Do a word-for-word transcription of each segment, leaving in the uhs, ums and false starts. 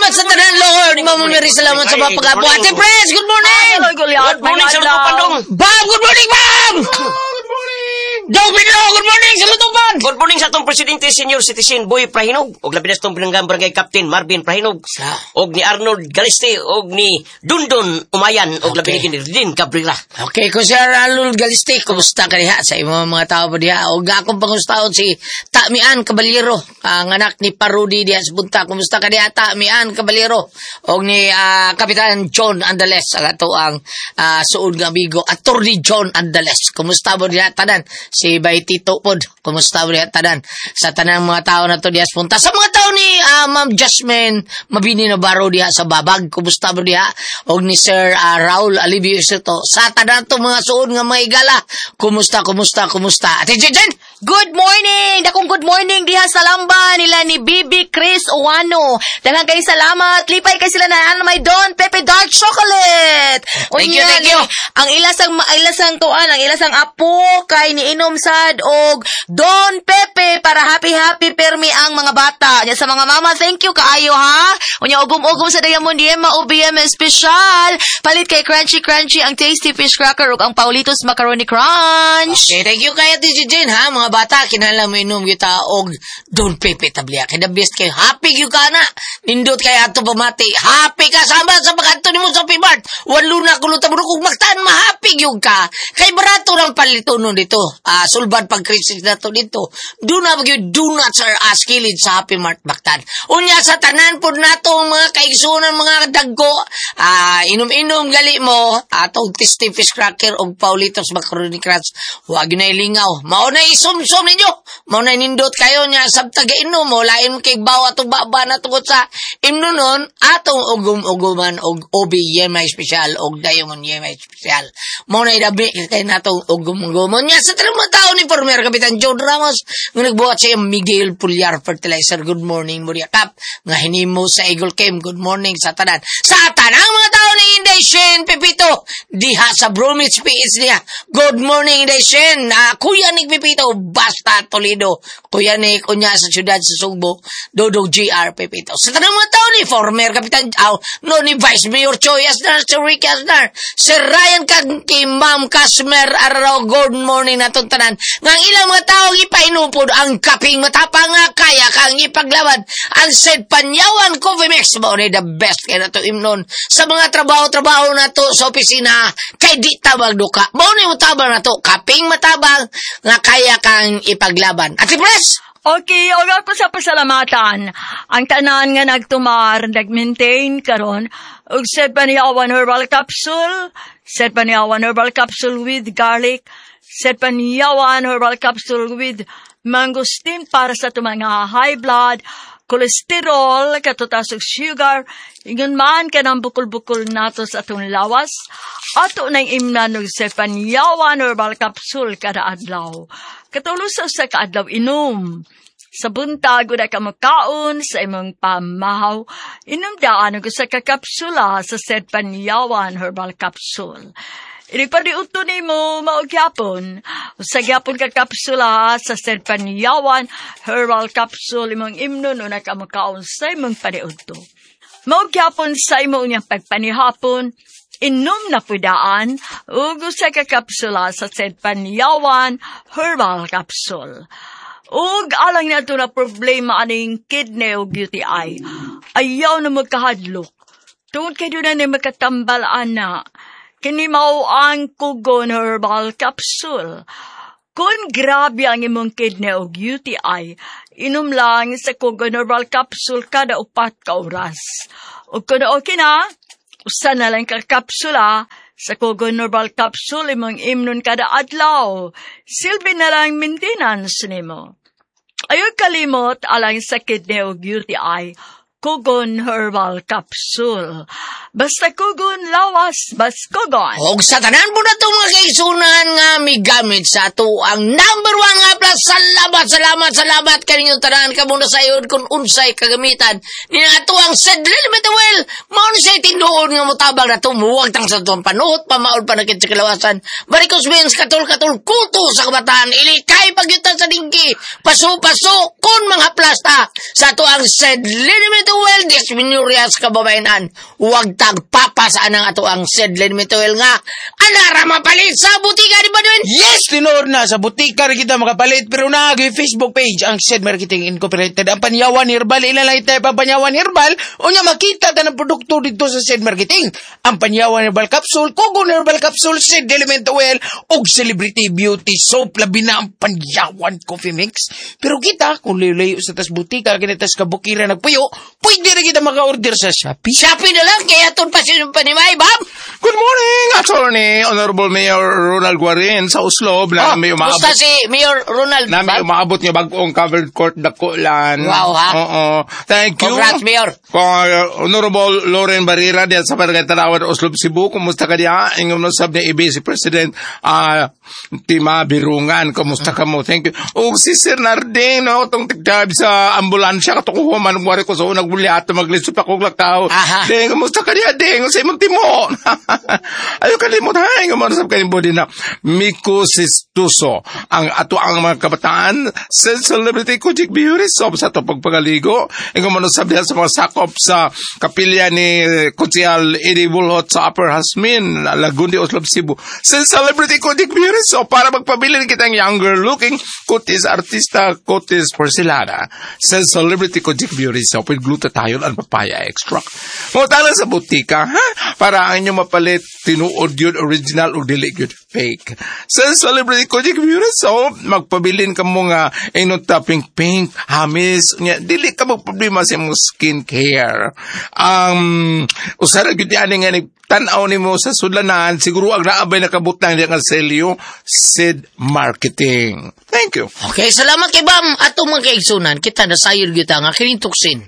salamat sa tanan, Lord. Mama Mary, salamat sa mga pag-apo. Ate Pres, good morning! Good morning, Sir Tupandong. Bob, good morning, Bob! Good morning! Dong Pedro, good morning sa Lutupan! Good morning sa atong Presidente, Senior Citizen Boy Prahinog, og labi na sa itong pinanggang barangay Captain Marvin Prahinog, og ni Arnold Galiste, og ni Dundon Umayan, og labi ni Ridin Cabrera. Okay, ko Sir Arnold Galiste, kumusta ka diha sa imong mga tao pa diha? Og akong pangustaon si Tamian Caballero, ang anak ni Parudi diha sa Punta. Kumusta ka diha, Tamian Caballero? Og ni uh, Kapitan John Andales, ang ato ang uh, suod nga amigo, Attorney John Andales. Kumusta mo diha tanan? Si Baitito pod, kumusta mo diha tanan? Sa tanang mga tao na to diha sa Punta. Sa mga tao ni uh, Ma'am Jasmine Mabini Navarro diha sa Babag, kumusta mo diha? Og ni Sir uh, Raul Alivio Soto. Sa tanan to mga suod nga mga igala, kumusta, kumusta, kumusta? Ate Jen! Good morning! Dakong good morning diha sa Lamba nila ni Bibi Chris Owano. Daghang kay salamat. Lipay kay sila na ano may Don Pepe Dark Chocolate. Thank you, thank you. Ang ilasang ilasang tuan, ang ilasang apo kay ni Inom Sad og Don Pepe para happy-happy permi ang mga bata. Nya sa mga mama, thank you kaayo ha. Unya ugom-ugom sa Diamond Yema O B M Special. Palit kay Crunchy Crunchy ang Tasty Fish Cracker ug ang Paulitos Macaroni Crunch. Okay, thank you kay Ate Jen ha, mga bata, kinahanglan mo inom kita og Don Pepe tablia. Kaya the best kayo. Happy kayo ka na. Nindot kayo ato pamati. Happy ka sama sa pagkanto ni mo sa Pibart. Walo na kulutan mo kung magtaan, ma-happy kayo ka. Kay barato ng palito nun dito. Uh, sulban pag-Christmas na to dito. Do na bagyo, do not sir ask kilid sa Happy Mart Baktan. Unya sa tanan po na to mga kaigsunan, mga dagko. Uh, inom-inom gali mo. Atong Tasty Fish Cracker og Paulitos Macaroni Crunch. Huwag na ilingaw. Mauna isum sum ninyo, mo na nindot kayo niya sabta gainom mo, lain mo kay bawa to baba na tungod sa imno nun, atong ugum-uguman og O B Yemay Special og Diamond Yemay Special. Mo na idabi kay natong ugum-ugumon niya sa trabaho tao ni Former Kapitan John Ramos, nga nagbuhat siya Miguel Puljar Fertilizer. Good morning mo diya kap, nga hinimo sa Eagle Chem. Good morning sa tanan. Sa tanang mga tao ni Inday Shen Pepito, diha sa Bromwich P S niya. Good morning Inday Shen, uh, Kuya Nick Pepito, basta Toledo, Kuya Nick, unya sa siyudad sa Sugbo, Dodog G R Pepito. Sa tanang mga tao ni Former Kapitan, oh, no, ni Vice Mayor Choi Asnar, Sir Ricky Asnar, Sir Ryan Kay Ma'am Kasmer Araro, good morning na itong tanan. Ngang ilang mga tao ipainupod ang kaping matapang nga kaya kang ipaglaban ang said Panyawan Coffee Mix, mo ni the best kaya na to imnon sa mga trabaho-trabaho na to sa opisina kay di tabang duka. Mo ni mo tabang na to, kaping matabang nga kaya kang ipaglaban. Ate Pres! Okay, og ako sa pasalamatan. Ang tanan nga nagtumar, nag-maintain karon og set Panyawan Herbal Capsule, set Panyawan Herbal Capsule with garlic, set Panyawan Herbal Capsule with mangosteen para sa mga high blood, cholesterol, katutas og sugar, ingon man ka ng bukol-bukol nato sa atong lawas, ato nang imnan og set Panyawan Herbal Capsule kada adlaw. Katulos sa kaadlaw inom. Sa buntag, wala ka makaon sa imong pamahaw. Inom daan ko sa kakapsula sa set Panyawan Herbal Capsule. Inipadiuto ni mo maugyapon. Sa gyapon kakapsula sa set Panyawan Herbal Capsule imong imnon una ka makaon sa imong padiuto. Maugyapon sa imong niyang pagpanihapon, inom na pudaan, ugo sa kakapsula sa set Panyawan Herbal Capsule. Ug alang na ito na problema aning kidney o U T I, ayaw na magkahadlok. Tungod kayo na na makatambal ana, kini mao ang Kugon Herbal Capsule. Kung grabe ang imong kidney o U T I, inom lang sa Kugon Herbal Capsule kada upat ka oras. Ug kung okay na, usa na lang ka kapsula sa Kugon Herbal Capsule imong imnon kada adlaw. Silbi na lang maintenance nimo. Ayaw kalimot alang sa kidney o U T I, Kugon Herbal Capsule. Basta Kugon lawas, bas Kugon. Og sa tanan po na itong mga kaisunan nga may gamit sa ito ang number one nga plus. Salamat, salamat, salamat kaninyong tanan ka muna sa iyo kung unsay kagamitan. Ni na ito ang Sedlin Metawel. Mauna siya itindoon nga mutabang na ito. Muwag tang sa itong panuot, pamaol panakit sa kalawasan. Barikos Benz, katul-katul, kuto sa kabataan. Ilikay pagyutan sa dingki. Paso-paso, kun mga plasta. Sa ito ang Sedlin Metawel. oil, disminuryas kababayanan. Huwag tagpapasaan ang ato ang said liniment oil nga. Anara mapalit sa butika ni ba doon? Yes, tinor na. Sa butika rin kita makapalit. Pero nagay Facebook page ang Said Marketing Incorporated. Ang Panyawan Herbal. Ilalay tayo pa Panyawan Herbal. O niya makita ka ng produkto dito sa Said Marketing. Ang Panyawan Herbal Capsule, Kogon Herbal Capsule, Said Element Oil, o Celebrity Beauty Soap. Labi na ang Panyawan Coffee Mix. Pero kita, kung lilayo sa tas butika, kinitas kabukira nagpuyo, pwede rin kita maka-order sa Shopee. Shopee na lang, kaya itong pasin pa ni May, Bob. Good morning, Attorney Honorable Mayor Ronald Guarin sa Oslob na Oh, may basta umaabot. si Mayor Ronald, Na may Bob. umaabot niya bagong covered court dakulan. Wow, ha? Oo. Thank you. Congrats, Mayor. Kung uh, Honorable Loren Barrera diyan sa Barangay Tanawan, Oslob, Cebu, kumusta ka diya? Ingong nasab ni I B si President uh, Tima Birungan, kumusta ka mo? Thank you. O si Sir Narding, no, itong tigdab sa ambulansya, katong human, wari ko sa unang buliato, maglisod pa kong lakaw. Aha. Ding, kumusta ka diya, Ding? Sa imong timo. Ayaw kalimot, ha? Ingong manasab kayo body na Miko Sistuso. Ang ato ang mga kabataan sa Celebrity Kujik Beauty Soap sa ito pagpagaligo. Ingong manasab diya sa mga sakop sa kapilya ni Kutsihal Eddie Bulhot sa Upper Hasmin, Lagundi, Oslob, Cebu. Sa Celebrity Kujik Beauty Soap para magpabilin kitang younger looking kutis artista kutis porcelana. Sa Celebrity Kujik Beauty Soap with glutathione and papaya extract. Mutala sa butika, ha? Para ang inyong mapalit tinuod yun original o dili yun fake. Sa Celebrity Kujik Beauty Soap, magpabilin ka mo nga inong topping pink, hamis, nga, dili ka magproblema sa mong skin care. Um, usara gyud ani nga tanaw nimo sa sudlanan, siguro ang naabay nakabutang diya nga selyo, Said Marketing. Thank you. Okay, salamat kay Bam. Atong mga kaigsunan, kita nasayod kita nga kining tuksin.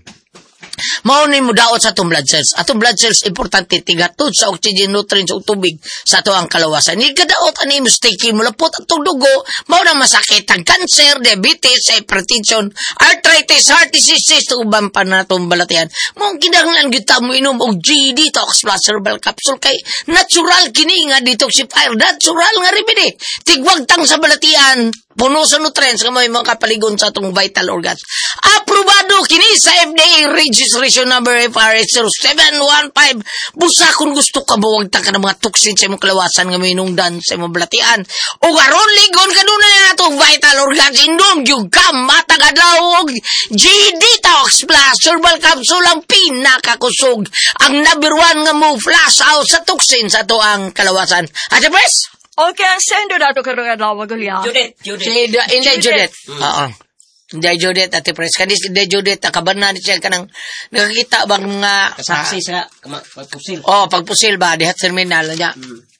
Maunin mo daot sa atong blood cells. Atong blood cells, importante, tigatod sa oxygen, nutrients, o tubig sa ato ang kalawasan. Hindi ka daot, ano yung sticky mo, lapot atong dugo, maunang masakit, ang cancer, diabetes, hypertension, arthritis, heart diseases, uban pa na itong balatian. Mong kinahanglan kita mo inom og G D Detox Plus Herbal Capsule kay natural kini nga detoxifier, natural nga remedy. Tigwagtang sa balatian, puno sa nutrients nga may mga kapaligon sa atong vital organs. Aprobado kini sa F D A registration number F R S zero seven one five. Busa kung gusto ka buwagtang ka ng mga toxin sa imong kalawasan nga may inungdan sa imong balatian. O garon ligon ka doon na atong vital organs indong yung kamatag adlaw og G D Detox Plus Herbal Capsule ang pinakakusog. Ang number one nga mo flash out sa toxin sa ato ang kalawasan. At the best, Okay, ang sendo na ito karong adlaw, Gulya. Judith, Judith. Si Hindi Judith. Judith. Oo. Hindi Judith, Ate Pres. Kadis hindi Judith, nakabanan siya ka ng nakakita bang mga... Kasaksi sa kama- pagpusil. Oh, pagpusil ba, dihat terminal niya.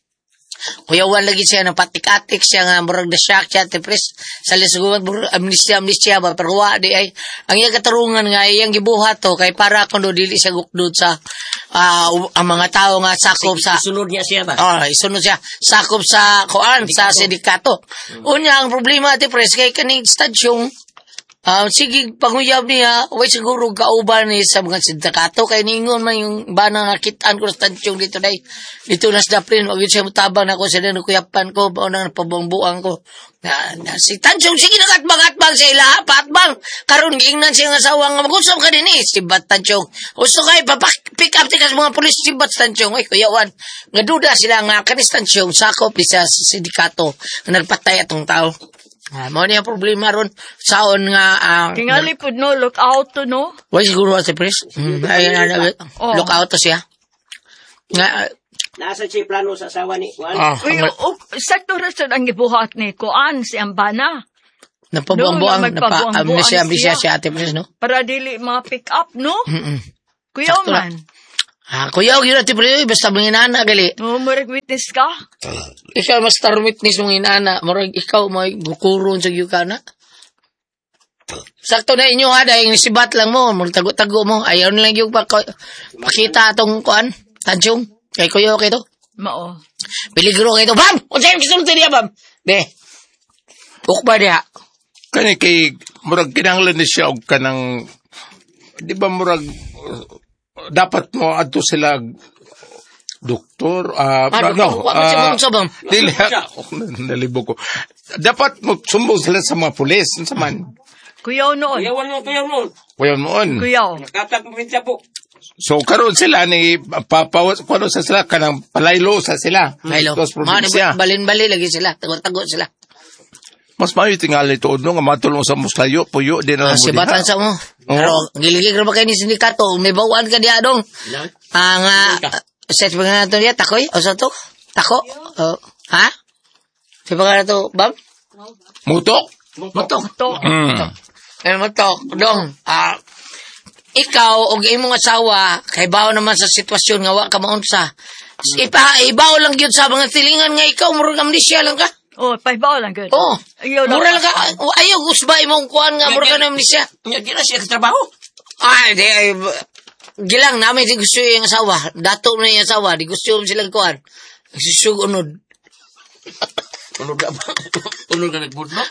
Kuyawan lagi siya ng patik-atik siya nga, murag na shock siya, Ate Pres. Sa lisgumat, amnistia, amnistia ba, pero wa, di ay, ang iyang katarungan nga, iyang gibuhat to, kay para kung do, dili siya gukdod sa, ah, ang mga tao nga sakop sa... Isunod niya siya ba? Oh, isunod siya. Sakop sa kuan, sa sindikato. Unya, ang problema, Ate Pres, kay kaning stadyong, ah, sige, panguyab niya, way siguro kauban ni sa mga sindikato, kay ningon man yung bana nga kitaan ko sa stadyong dito day. Dito na sa Daplin, wag yun siya mutabang na ako, sila nakuyapan ko, baon na pabangbuang ko. Na, na, si Tansyong, sige nakatbang-atbang sa ila, patbang. Karon giingnan siya ng asawa nga, magusap ka din eh, si Bat Tansyong. Gusto kayo, papak-pick up tikas mga polis, si Bat Tansyong, ay kuyawan. Nga duda sila nga, kanis Tansyong, sakop siya sa sindikato, nga nagpatay atong tao. Ah, mo niya problema ron, saon nga, ang... Tingali po no, look out to no. Why siguro, Ate Pres? Mm, ay, ay, ay, Oh. look out to siya. Nga, Nasa siya plano sa asawa ni Juan. ah, Uy, ang- o, sakto rin sa ang gibuhat ni Kuan, si Ambana. napabuang-buang, No, nagpabuang-buang napa-amnesia, amnesia siya. siya, Ate Pres, no? Para dili mga pick up, no? Mm-mm. Kuya Sakto man. Ah, kuya, yun, Ate Pres, basta mga inana, gali. No, murag witness ka? Ikaw, mas star witness mong inana, marag ikaw, may gukuron sa yukana. Sakto na inyo, ha, dahil nisibat lang mo, magtago-tago mo, ayaw na lang yung pako- pakita atong kuan, Tansyong, kay kuya, okay to? Mao. Piligro kayo to, Bam! O sa'yo, gusto nito niya, Bam? Be, bukba niya. Kani kay murag kinahanglan ni siya og kanang di ba murag uh, dapat mo adto sila doktor ah Ah, no doktor, wa man siya ah, mong sabang. dili oh, nalibog ko dapat mo sumbong sila sa mga pulis sa man Kuyaw noon. Kuyawan mo, kuyaw mo. Kuya moon. Kuyaw. Nakatag mo siya po. So karon sila ni papawas kuno sa sila kanang palaylo sa sila. Maylo. Dos Mga probinsya. balin-bali lagi sila. Tago-tago sila. Mas maayo tingali tuod no nga matulong sa muslayo puyo din Ah, ang si batan sa mo. Pero, giligig ra ba kayo ni sindikato? May bawaan ka diya dong. Ang, uh, set ba nga nato niya? Takoy? O sa to? Tako? Oh, ha? Set ba nga nato, Bam? Mutok. Mutok. Hmm. Eh, mutok. Dong, ah, ikaw o imong asawa, kay bawo naman sa sitwasyon nga wa ka maunsa. Ipa, ibaw lang yun sa mga tilingan nga ikaw, murag amnesia lang ka. Oh, paibaw lang good. Oh, Ayaw lang. mura lang ka. Ayaw, gusbay mong kuhan nga, mura ka na amnesia. Hindi na siya trabaho. Ay, di, ay, b- gilang namin di gusto yung asawa. Dato na yung asawa, di gusto yung silang kuhan. Nagsusugunod. Unod ka ba? Unod ka nagbudno?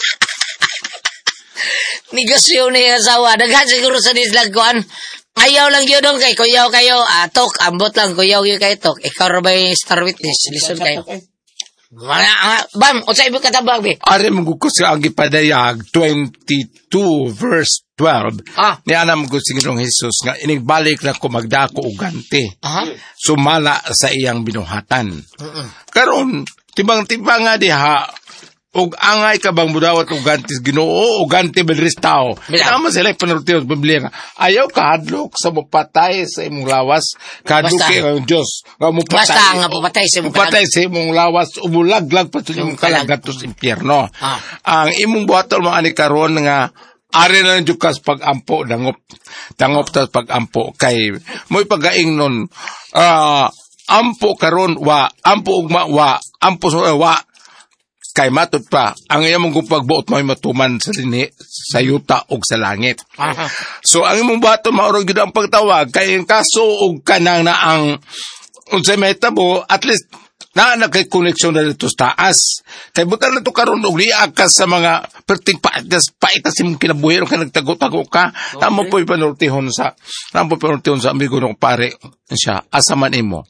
Ni gusto yung na yung asawa. Daghan siguro sa nislang kuhan. Ayaw lang yun dong kay kuyaw kayo. Ah, tok, ambot lang, kuyaw yun kayo tok. Ikaw ra ba yung star witness? Listen kayo. Mga, ah, Bam, o sa ibig katabag, be? Ari mo ko sa ang gipadayag twenty-two verse twelve. Ah. Ni anam ko si Ginoong Hesus nga inigbalik na ko magdako og ganti. Aha. Sumala sa iyang binuhatan. Karon tibang-tibang nga diha og angay ka bang mudawat og ganti sa Ginoo o ganti bilris tao. Bila. Tama sila panurtiyo sa Biblia nga ayaw kahadlok sa mupatay sa imong lawas kahadlok Basta. kay ang Dios nga mupatay. Basta nga papatay sa imong mupatay sa imong lawas umulaglag pa sa imong kalagat sa impyerno. Ah. Ang imong buhaton mo ani karon nga ari na ng jukas pag-ampo dangop dangop ta pag-ampo kay mo'y pagaing nun ah ampo karon wa ampo ugma wa ampo so wa kay matod pa ang imong pagbuot mo'y matuman sa lini sa yuta ug sa langit. Aha. So ang imong buhaton maurog gyud ang pagtawag kay ang kaso ug kanang na ang unsay mahitabo at least na kay koneksyon na dito sa taas. Kay butan na ito karoon og liak ka sa mga perting paitas, paitas imong kinabuhi o ka nagtago-tago ka. Okay. Tama po'y panurtihon sa, tama po'y panurtihon sa amigo ng pare siya. Asaman imo.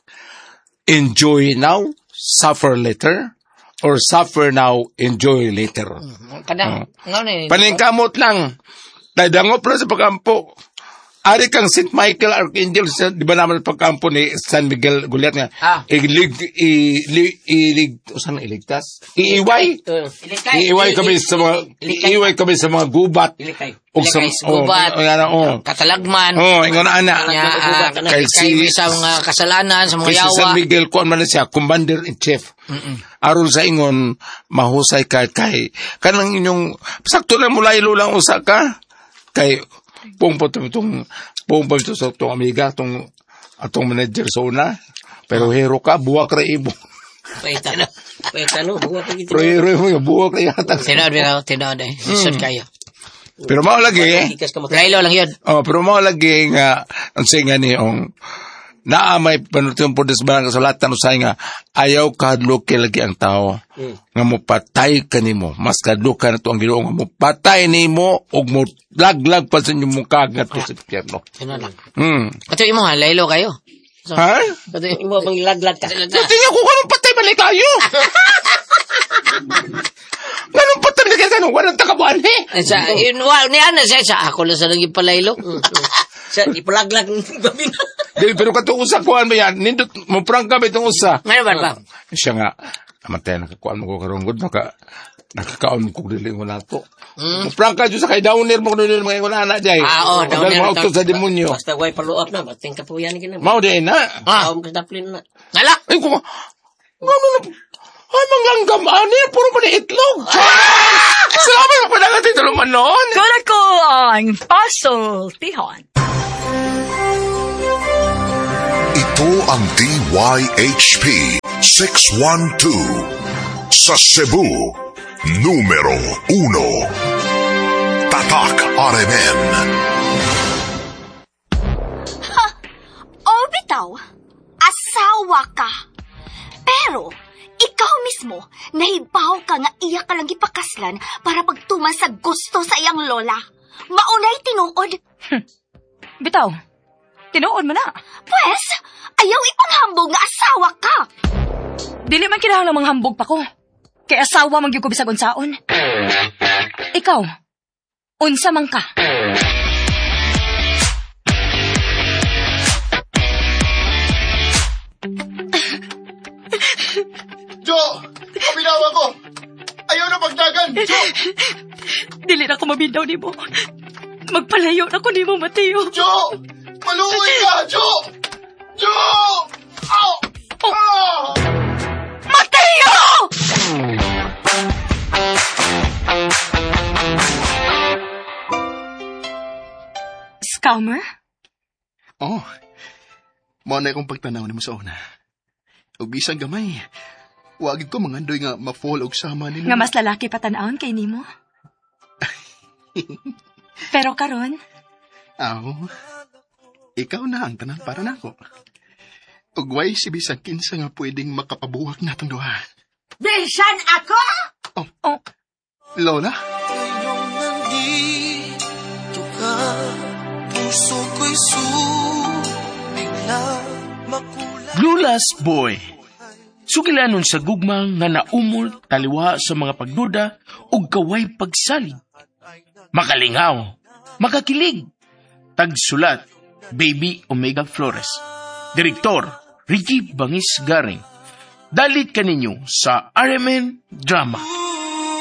Enjoy now, suffer later, or suffer now, enjoy later. Kadang, nga na Paningkamot lang. Dangop lang sa pagkampo. Ari kang Saint Michael Archangel sa di ba naman pagkampo ni San Miguel Guliat nga. Ah. Ilig ilig ilig usan iligtas. Iiway. Iiway kami sa mga iiway kami sa mga gubat. Ilikay. Og sa Ilikay sa gubat. Oh, ano, oh. Katalagman. Oh, ingon ana. Nya, ah, Kay si kay sa mga kasalanan, sa mga kay si yawa. San Miguel kuan man na siya commander in chief. Aron sa ingon mahusay ka kay kanang inyong sakto lang mulaylo lang usa ka kay pumpo itong pumpo ito sa itong amiga itong atong manager sa una pero hero ka buwak ra ibo Paita na. Paita no. Buwa pa pero hero mo buwak ra yata Tinood, bitaw, tinood eh. Isod kayo. pero mao lagi eh Ikas ka mag- Laylo lang yun. oh pero mao lagi nga ang singa ni ong naa may panutong po des barang kasulatan usay nga ayaw kahadlok kay lagi ang tao nga mopatay kanimo mas kadlok ka na to ang Ginoo nga mopatay nimo og mo laglag pa sa inyong mukha ngadto sa impyerno. Tinood lang. hmm Ito imo ha, laylo kayo. So, ha ito yung Imo bang laglag ka? tingnan ko kanong patay balik tayo ganun patay balik tayo walang takabuan eh Sa, in, well, ni Ana siya, sa ako lang sa naging palaylo. Sa ipalaglag ng gabi na. Dili, pero katong usa kuan ba yan nindot mo prank ka ba itong usa Ngayon ba, Bam? siya nga amatay nakakuan mo ko karunggod naka nakakaon mo ko dili mo nato mo prank ka jud sa kay downer mo kuno mga wala na jay Ah, oo, downer mo to. auto sa demonyo Basta way follow up na. Bating ka po yan. mao di na Ah, Kaum ka daplin na. ngala. ay ko ano na ay manganggam ani puro man itlog salamat pa pala natin tuluman noon Kala ko ang Pasol Tihon. Ito ang D Y H P six one two sa Cebu, numero uno. Tatak R M N. O bitaw, asawa ka. Pero, ikaw mismo, nahibaw ka nga iya ka lang ipakaslan para pagtuman sa gusto sa iyang lola. Maunay tinuod. Bitaw, tinuod mo na. Pwes, ayaw ipanghambog nga asawa ka. Dili man kinahanglan manghambog pa ko. Kay asawa man gyud ko bisag unsaon. Ikaw, Unsa man ka? Jo! Pabinawa ko! Ayaw na pagdagan! Jo! Dili na ko mabindaw ni mo. Magpalayo na ko ni mo, Mateo. Jo! Maluoy ka! Jo! Jo! Ow! Ah! Mateo! Scammer? Oh, mo na akong pagtanaw ni mo sa una. O bisang gamay, wagid ko mangandoy nga ma-fall og sama nimo. Nga mas lalaki patanawon kay nimo. Pero karon, aw, ikaw na ang tanan para nako. Ug way si bisang kinsa nga pwedeng makapabuwak natong duha. Bisan ako? Oh, oh. Lola? Lulas Boy. Sugilanon sa gugmang nga naumol taliwa sa mga pagduda ug kaway pagsalig. Makalingaw, makakilig. Tagsulat, Baby Omega Flores. Direktor, Ricky Bangis Garing. Dalit kaninyo sa R M N Drama.